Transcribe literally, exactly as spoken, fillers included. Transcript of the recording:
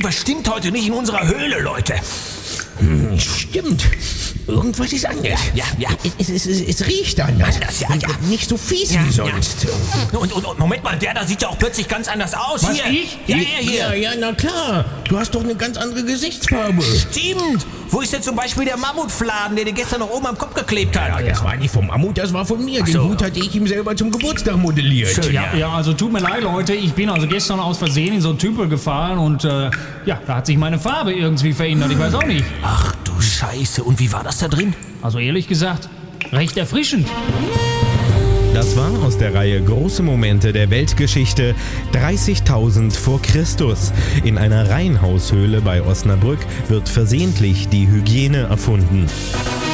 Irgendwas stimmt heute nicht in unserer Höhle, Leute. Hm, stimmt. Irgendwas ist anders. Ja, ja. Es, es, es, es riecht anders. Anders, ja, Und ja. Nicht so fies Ja, wie sonst. ja. Und, und, und Moment mal, der da sieht ja auch plötzlich ganz anders aus. Was, hier. ich? Ja, er hier. Ja, ja, na klar. Du hast doch eine ganz andere Gesichtsfarbe. Stimmt. Wo ist denn zum Beispiel der Mammutfladen, der dir gestern noch oben am Kopf geklebt hat? Ja, das war nicht vom Mammut, das war von mir. Den so. Hut hatte ich ihm selber zum Geburtstag modelliert. Schön, Ja, ja, also tut mir leid, Leute. Ich bin also gestern aus Versehen in so einen Tümpel gefallen und äh, ja, da hat sich meine Farbe irgendwie verändert. Ich weiß auch nicht. Ach du Scheiße. Und wie war das da drin? Also ehrlich gesagt, recht erfrischend. Das war aus der Reihe Große Momente der Weltgeschichte dreißigtausend vor Christus. In einer Reihenhaushöhle bei Osnabrück wird versehentlich die Hygiene erfunden.